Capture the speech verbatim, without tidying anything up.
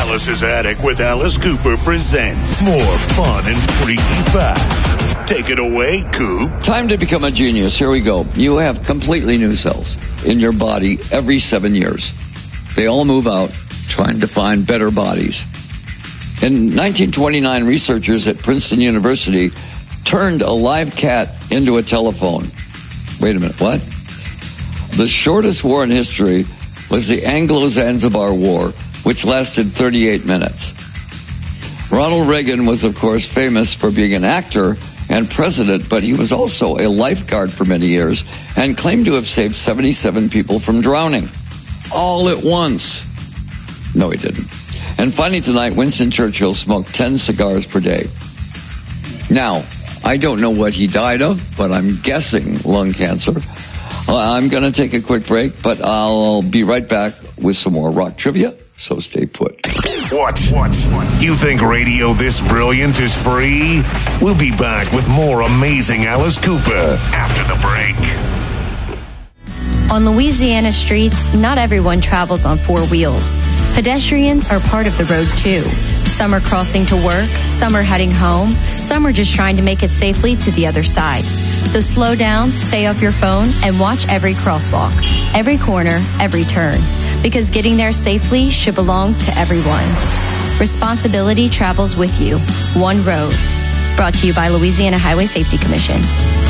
Alice's Attic with Alice Cooper presents more fun and freaky facts. Take it away, Coop. Time to become a genius. Here we go. You have completely new cells in your body every seven years. They all move out trying to find better bodies. In nineteen twenty-nine, researchers at Princeton University turned a live cat into a telephone. Wait a minute, what? The shortest war in history was the Anglo-Zanzibar War, which lasted thirty-eight minutes. Ronald Reagan was, of course, famous for being an actor and president, but he was also a lifeguard for many years and claimed to have saved seventy-seven people from drowning. All at once. No, he didn't. And finally tonight, Winston Churchill smoked ten cigars per day. Now, I don't know what he died of, but I'm guessing lung cancer. Uh, I'm going to take a quick break, but I'll be right back with some more rock trivia, so stay put. What? What? What? You think radio this brilliant is free? We'll be back with more amazing Alice Cooper after the break. On Louisiana streets, not everyone travels on four wheels. Pedestrians are part of the road too. Some are crossing to work, some are heading home, some are just trying to make it safely to the other side. So slow down, stay off your phone, and watch every crosswalk, every corner, every turn. Because getting there safely should belong to everyone. Responsibility travels with you. One road. Brought to you by Louisiana Highway Safety Commission.